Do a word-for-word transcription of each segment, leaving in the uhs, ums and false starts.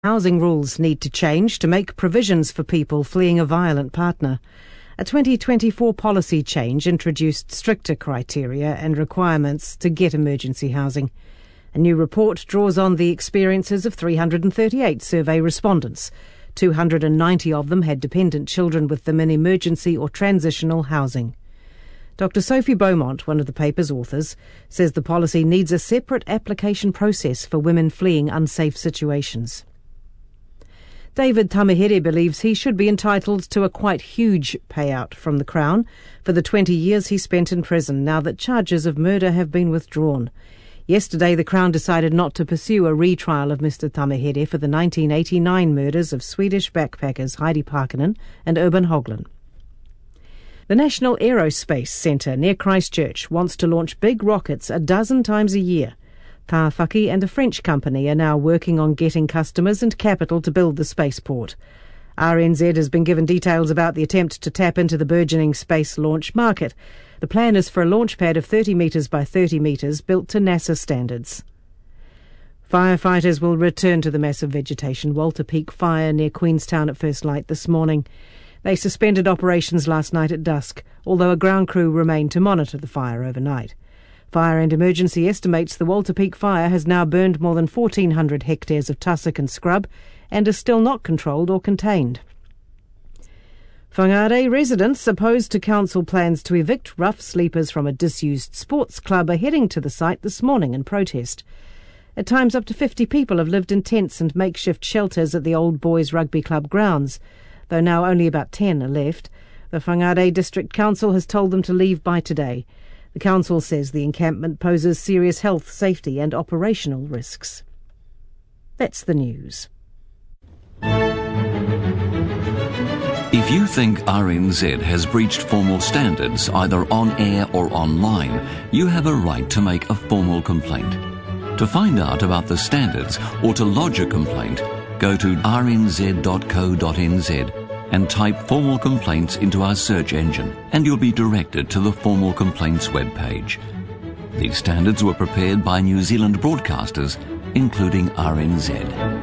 Housing rules need to change to make provisions for people fleeing a violent partner. A twenty twenty-four policy change introduced stricter criteria and requirements to get emergency housing. A new report draws on the experiences of three hundred thirty-eight survey respondents. two hundred ninety of them had dependent children with them in emergency or transitional housing. Doctor Sophie Beaumont, one of the paper's authors, says the policy needs a separate application process for women fleeing unsafe situations. David Tamihere believes he should be entitled to a quite huge payout from the Crown for the twenty years he spent in prison now that charges of murder have been withdrawn. Yesterday, the Crown decided not to pursue a retrial of Mister Tamihere for the nineteen eighty-nine murders of Swedish backpackers Heidi Parkinen and Urban Hoagland. The National Aerospace Centre near Christchurch wants to launch big rockets a dozen times a year. Tāwhaki and a French company are now working on getting customers and capital to build the spaceport. R N Z has been given details about the attempt to tap into the burgeoning space launch market. The plan is for a launch pad of thirty metres by thirty metres built to NASA standards. Firefighters will return to the massive vegetation Walter Peak fire near Queenstown at first light this morning. They suspended operations last night at dusk, although a ground crew remained to monitor the fire overnight. Fire and Emergency estimates the Walter Peak fire has now burned more than fourteen hundred hectares of tussock and scrub and is still not controlled or contained. Whangarei residents opposed to council plans to evict rough sleepers from a disused sports club are heading to the site this morning in protest. At times up to fifty people have lived in tents and makeshift shelters at the Old Boys Rugby Club grounds, though now only about ten are left. The Whangarei District Council has told them to leave by today. The council says the encampment poses serious health, safety and operational risks. That's the news. If you think R N Z has breached formal standards either on air or online, you have a right to make a formal complaint. To find out about the standards or to lodge a complaint, go to r n z dot co dot n z and type formal complaints into our search engine, and you'll be directed to the formal complaints webpage. These standards were prepared by New Zealand broadcasters, including R N Z.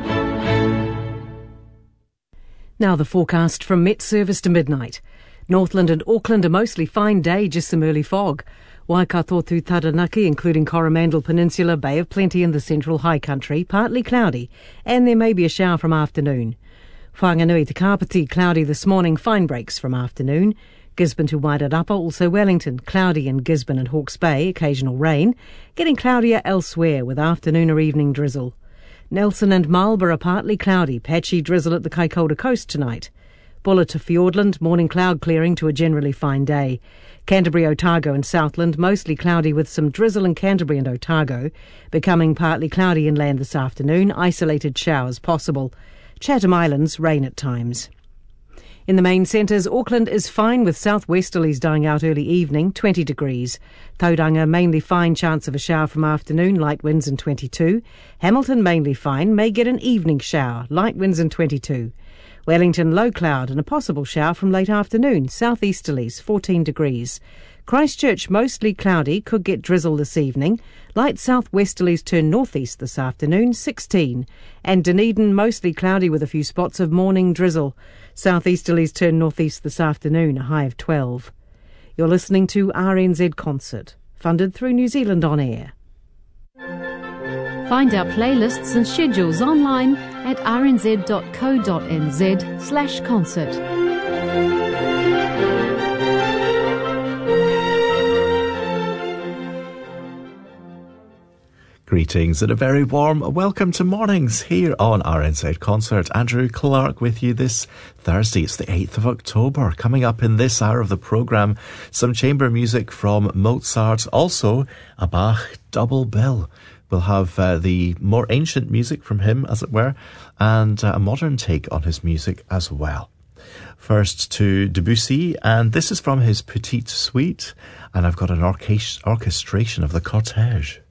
Now the forecast from Met Service to midnight. Northland and Auckland a mostly fine day, just some early fog. Waikato to Taranaki, including Coromandel Peninsula, Bay of Plenty in the central high country, partly cloudy, and there may be a shower from afternoon. Whanganui to Kapiti, cloudy this morning, fine breaks from afternoon. Gisborne to Wairarapa, also Wellington, cloudy in Gisborne and Hawke's Bay, occasional rain. Getting cloudier elsewhere with afternoon or evening drizzle. Nelson and Marlborough partly cloudy, patchy drizzle at the Kaikoura coast tonight. Buller to Fiordland, morning cloud clearing to a generally fine day. Canterbury, Otago and Southland, mostly cloudy with some drizzle in Canterbury and Otago. Becoming partly cloudy inland this afternoon, isolated showers possible. Chatham Islands, rain at times. In the main centres, Auckland is fine with southwesterlies dying out early evening, twenty degrees. Tauranga, mainly fine, chance of a shower from afternoon, light winds and twenty-two. Hamilton, mainly fine, may get an evening shower, light winds and twenty-two. Wellington, low cloud and a possible shower from late afternoon, southeasterlies, fourteen degrees. Christchurch, mostly cloudy, could get drizzle this evening. Light southwesterlies turn northeast this afternoon, sixteen. And Dunedin, mostly cloudy with a few spots of morning drizzle. Southeasterlies turn northeast this afternoon, a high of twelve. You're listening to R N Z Concert, funded through New Zealand On Air. Find our playlists and schedules online at r n z dot co dot n z slash concert. Greetings and a very warm welcome to mornings here on R N Z Concert. Andrew Clark with you this Thursday. It's the eighth of October. Coming up in this hour of the programme, some chamber music from Mozart, also a Bach double bill. We'll have uh, the more ancient music from him, as it were, and uh, a modern take on his music as well. First to Debussy, and this is from his Petite Suite, and I've got an orchest- orchestration of the Cortège.